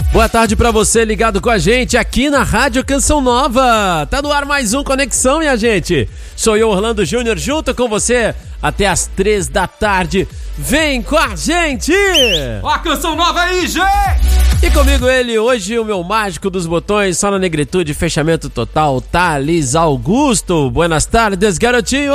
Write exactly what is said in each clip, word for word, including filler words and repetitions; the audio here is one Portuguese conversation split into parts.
Boa tarde pra você ligado com a gente aqui na Rádio Canção Nova. Tá no ar mais um Conexão, minha gente. Sou eu, Orlando Júnior, junto com você até as três da tarde. Vem com a gente! Ó a Canção Nova aí, gente! E comigo ele, hoje o meu mágico dos botões, só na negritude, fechamento total, Thales Augusto. Buenas tardes, garotinho!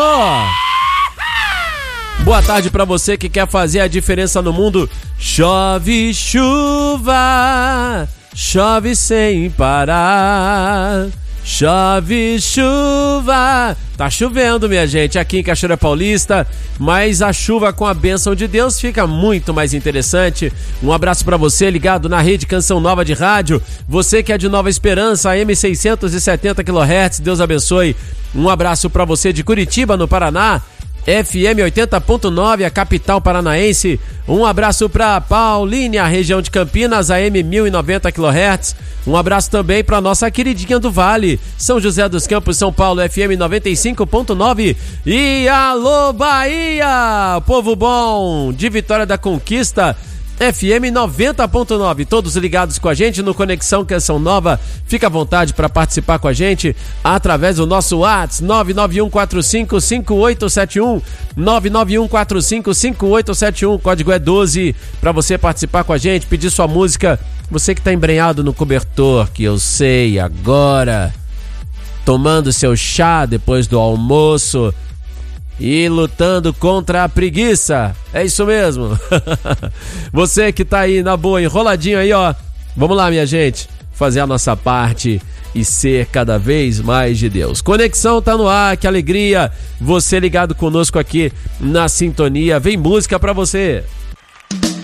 Boa tarde pra você que quer fazer a diferença no mundo. Chove chuva, chove sem parar. Chove chuva. Tá chovendo, minha gente, aqui em Cachoeira Paulista, mas a chuva com a bênção de Deus fica muito mais interessante. Um abraço pra você ligado na rede Canção Nova de rádio. Você que é de Nova Esperança, A M seiscentos e setenta quilohertz, Deus abençoe. Um abraço pra você de Curitiba, no Paraná, F M oitenta ponto nove, a capital paranaense. Um abraço para Paulínia, região de Campinas, A M mil e noventa quilohertz. Um abraço também para nossa queridinha do Vale, São José dos Campos, São Paulo, F M noventa e cinco ponto nove. E alô Bahia, povo bom de Vitória da Conquista, F M noventa ponto nove, todos ligados com a gente no Conexão Canção Nova. Fica à vontade para participar com a gente através do nosso WhatsApp nove nove um quatro cinco cinco oito sete um, nove nove um quatro cinco cinco oito sete um, código é doze para você participar com a gente, pedir sua música. Você que tá embrenhado no cobertor, que eu sei agora, tomando seu chá depois do almoço e lutando contra a preguiça. É isso mesmo. Você que tá aí na boa, enroladinho aí, ó. Vamos lá, minha gente, fazer a nossa parte e ser cada vez mais de Deus. Conexão tá no ar, que alegria. Você ligado conosco aqui na sintonia. Vem música pra você.